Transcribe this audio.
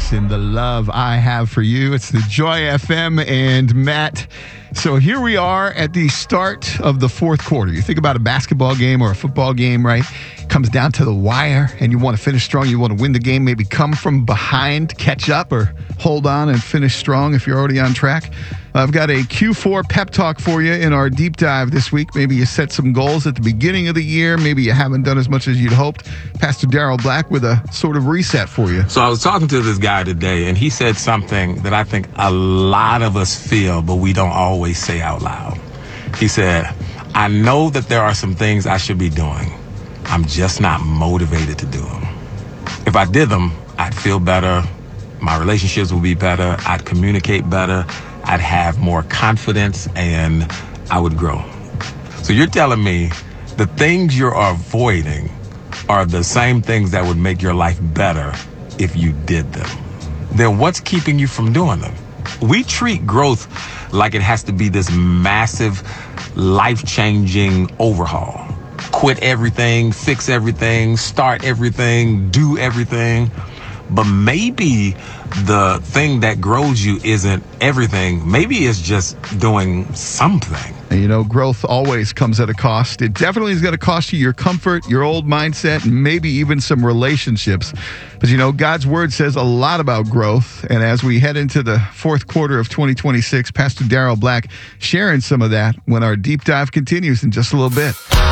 Hendrix and the love I have for you. It's the Joy FM and Matt. So here we are at the start of the fourth quarter. You think about a basketball game or a football game, right? It comes down to the wire and you want to finish strong. You want to win the game, maybe come from behind, catch up, or hold on and finish strong if you're already on track. I've got a Q4 pep talk for you in our deep dive this week. Maybe you set some goals at the beginning of the year. Maybe you haven't done as much as you'd hoped. Pastor Darrell Black with a sort of reset for you. So I was talking to this guy today, and he said something that I think a lot of us feel, but we don't always say out loud. He said, I know that there are some things I should be doing. I'm just not motivated to do them. If I did them, I'd feel better. My relationships would be better. I'd communicate better. I'd have more confidence and I would grow. So you're telling me the things you're avoiding are the same things that would make your life better if you did them. Then what's keeping you from doing them? We treat growth like it has to be this massive, life-changing overhaul. Quit everything, fix everything, start everything, do everything. But maybe the thing that grows you isn't everything. Maybe it's just doing something. And you know, growth always comes at a cost. It definitely is going to cost you your comfort, your old mindset, and maybe even some relationships. But you know, God's word says a lot about growth. And as we head into the fourth quarter of 2026, Pastor Darrell Black sharing some of that when our deep dive continues in just a little bit.